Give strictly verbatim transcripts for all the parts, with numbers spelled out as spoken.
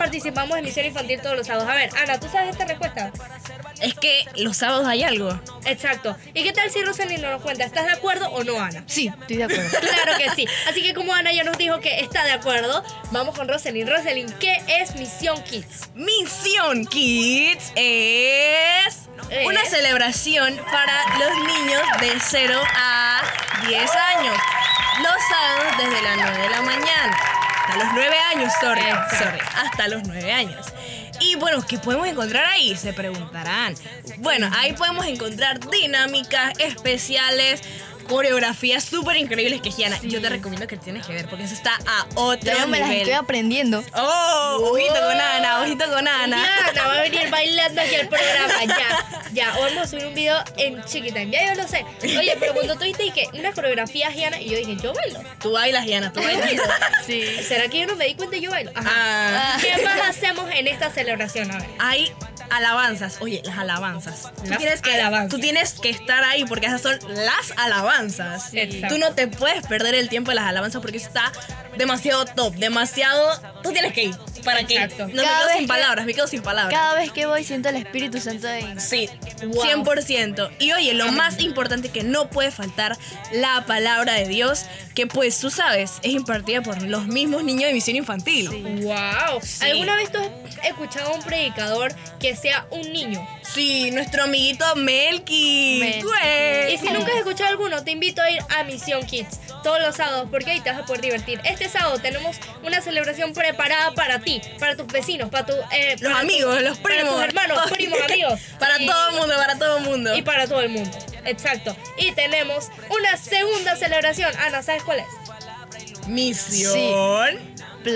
participamos en Misión Infantil todos los sábados. A ver, Ana, ¿tú sabes esta respuesta? Es que los sábados hay algo. Exacto. ¿Y qué tal si Rosalind nos lo cuenta? ¿Estás de acuerdo o no, Ana? Sí, estoy de acuerdo. Claro que sí. Así que como Ana ya nos dijo que está de acuerdo, vamos con Rosalind. Rosalind, ¿qué es Misión Kids? Misión Kids es Eh. una celebración para los niños de cero a diez años. Los sábados desde las nueve de la mañana. Hasta los nueve años, sorry, Exacto. sorry. Hasta los nueve años. Y bueno, ¿qué podemos encontrar ahí? Se preguntarán. Bueno, ahí podemos encontrar dinámicas especiales, coreografías súper increíbles que, Gianna, yo te recomiendo que tienes que ver porque eso está a otro Yo me las nivel. estoy aprendiendo. ¡Oh! Ojito con Ana, ojito con Ana. Ya, Ana va a venir bailando aquí al programa, ya. Ya, hoy vamos a subir un video en Chiquitime, ya yo lo sé. Oye, pero cuando tú viste que una coreografía, Gianna, y yo dije, yo bailo. Tú bailas, Gianna, tú bailas. Sí. ¿Será que yo no me di cuenta y yo bailo? Ajá. Ah. ¿Qué más hacemos en esta celebración? A ver. Hay alabanzas. Oye, las alabanzas. Tú Las tienes, que, alabanzas. tú tienes que estar ahí porque esas son las alabanzas. Exacto. Tú no te puedes perder el tiempo de las alabanzas porque está demasiado top, demasiado... Tú tienes que ir. ¿Para qué? Exacto. No, me Cada quedo vez sin que- palabras, me quedo sin palabras. Cada vez que voy siento el Espíritu Santo ahí. Sí, Wow. cien por ciento. Y oye, lo más importante que no puede faltar, la palabra de Dios, que pues tú sabes, es impartida por los mismos niños de misión infantil. ¡Wow! Sí. ¿Alguna vez tú has escuchado a un predicador que sea un niño? Sí, nuestro amiguito Melky. Melky. Güey. Y si nunca has escuchado alguno, te invito a ir a Misión Kids todos los sábados porque ahí te vas a poder divertir. Este sábado tenemos una celebración preparada para ti, para tus vecinos, para, tu, eh, Los para amigos, tu- los primos. para tus hermanos, primos, amigos. Para Y- todo el mundo, para todo el mundo. Y para todo el mundo. Exacto. Y tenemos una segunda celebración. Ana, ¿sabes cuál es? Misión. Plus.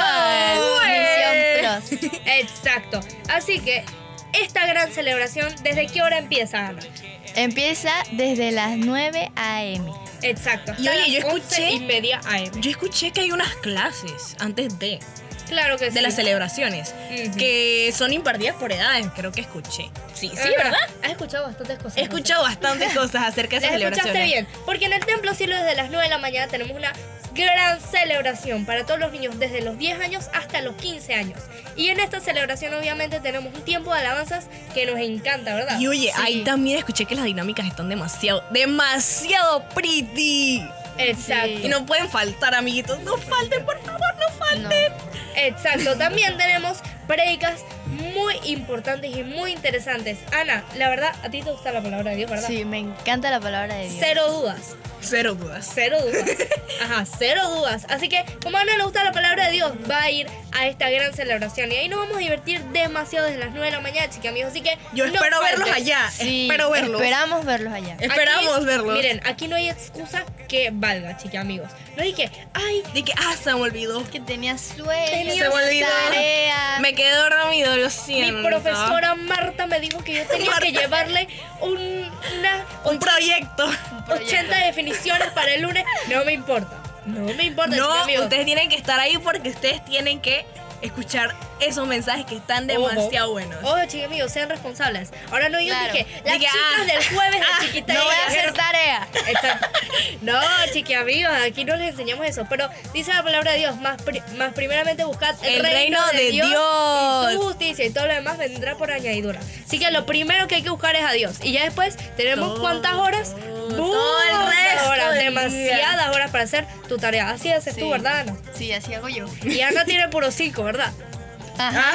Güey. Misión Plus. Exacto. Así que esta gran celebración, ¿desde qué hora empieza, Ana? Empieza desde las nueve a eme Exacto. Y hasta oye, yo las once escuché- y media a eme. Yo escuché que hay unas clases antes de, Claro que sí. de las celebraciones Ujú. que son impartidas por edades, creo que escuché. Sí, sí, Ajá. ¿verdad? Has escuchado bastantes cosas. He escuchado bastantes cosas acerca de Las esas escuchaste celebraciones. bien, porque en el Templo Cielo desde las nueve de la mañana tenemos una gran celebración para todos los niños desde los diez años hasta los quince años. Y en esta celebración obviamente tenemos un tiempo de alabanzas que nos encanta, ¿verdad? Y oye, Sí. ahí también escuché que las dinámicas están demasiado, demasiado pretty. Exacto. Y no pueden faltar, amiguitos. No falten, por favor, no falten. Exacto. También tenemos predicas muy importantes y muy interesantes. Ana, la verdad, a ti te gusta la palabra de Dios, ¿verdad? Sí, me encanta la palabra de Dios. Cero dudas. Cero dudas. Cero dudas. Ajá, cero dudas. Así que, como a Ana le gusta la palabra de Dios, va a ir a esta gran celebración. Y ahí nos vamos a divertir demasiado desde las nueve de la mañana, chicas, amigos. Así que. Yo no espero falten. verlos allá. Sí, espero verlos. esperamos verlos allá. Aquí- Esperamos verlos. Miren, aquí no hay excusa que valga, chicas, amigos. No hay que, ay, De que, ah, se me olvidó. Que tenía sueño, Se me olvidó. tarea. Me quedé dormido, lo mi siento. profesora Marta me dijo que yo tenía que Marta. llevarle un, una Un proyecto. ochenta definiciones para el lunes. No me importa. No me importa, chicas, No, amigos. ustedes tienen que estar ahí porque ustedes tienen que escuchar esos mensajes que están Ojo. demasiado buenos. Ojo, chicos amigos, sean responsables. Ahora no digan Claro. que las Di que, chicas ah, del jueves ah, de chiquita No y voy a las- hacer tarea. Exacto. No, chiqui amigos, aquí no les enseñamos eso. Pero dice la palabra de Dios, más, pri- más primeramente buscad el, El reino de y Dios. su justicia y todo lo demás vendrá por añadidura. Así que lo primero que hay que buscar es a Dios. Y ya después tenemos Todo, cuántas horas. todo el Muchas resto horas, del demasiadas horas para hacer tu tarea. Así haces tú, Sí. ¿verdad, Ana? Sí, así hago yo. Y Ana tiene puro cinco, ¿verdad? Ajá.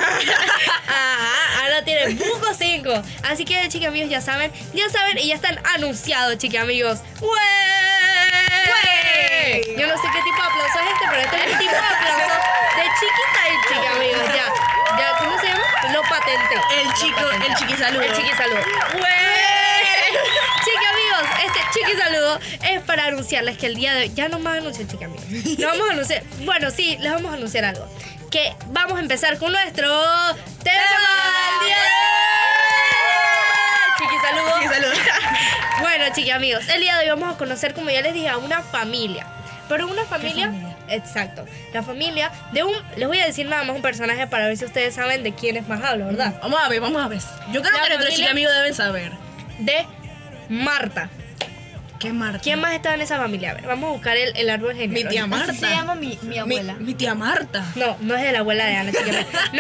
Ajá, Ana tiene buco cinco. Así que, chicos amigos, ya saben, ya saben y ya están anunciados, chicos amigos. ¡Güey! ¡Güey! Yo no sé qué tipo de aplauso es este, pero este es el tipo de aplauso de chiquita y chicos amigos. Ya, ya, ¿cómo se llama? Lo patenté. El chico, el chiqui saludo. El chiqui saludo. ¡Güey! Chicos amigos, este chiqui saludo es para anunciarles que el día de hoy, ya no más anuncios, chicos amigos. No vamos a anunciar, bueno, sí, les vamos a anunciar algo. Que vamos a empezar con nuestro tema del día de hoy. Chiqui saludo. Chiqui saludo. Bueno, chicos amigos, el día de hoy vamos a conocer, como ya les dije, a una familia. Pero una familia, familia? exacto, la familia de un, les voy a decir nada más un personaje para ver si ustedes saben de quién es más hablo, ¿verdad? Vamos a ver, vamos a ver. Yo creo La que nuestros familia- chiqui amigos deben saber. De Marta. ¿Qué Marta? ¿Quién más estaba en esa familia? A ver, vamos a buscar el, el árbol Mi genealógico. tía Marta. Así se llama mi, mi Mi, abuela. mi tía Marta. No, no es de la abuela de Ana, chica.